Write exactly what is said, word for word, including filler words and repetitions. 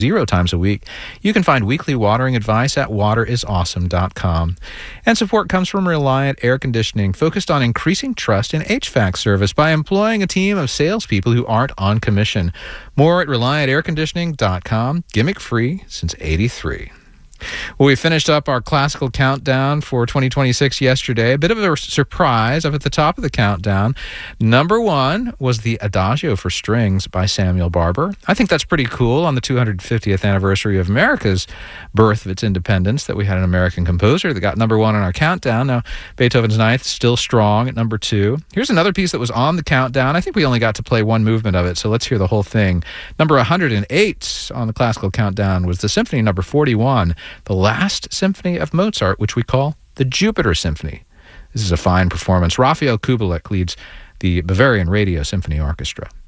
zero times a week. You can find weekly watering advice at water is awesome dot com. And support comes from Reliant Air Conditioning, focused on increasing trust in H V A C service by employing a team of salespeople who aren't on commission. More at reliant air conditioning dot com. Gimmick free since eighty-three. Well, we finished up our classical countdown for twenty twenty-six yesterday. A bit of a surprise up at the top of the countdown. Number one was the Adagio for Strings by Samuel Barber. I think that's pretty cool on the two hundred fiftieth anniversary of America's birth of its independence that we had an American composer that got number one on our countdown. Now, Beethoven's Ninth still strong at number two. Here's another piece that was on the countdown. I think we only got to play one movement of it, so let's hear the whole thing. Number one hundred eight on the classical countdown was the Symphony Number forty-one, the last symphony of Mozart, which we call the Jupiter Symphony. This is a fine performance. Rafael Kubelik leads the Bavarian Radio Symphony Orchestra.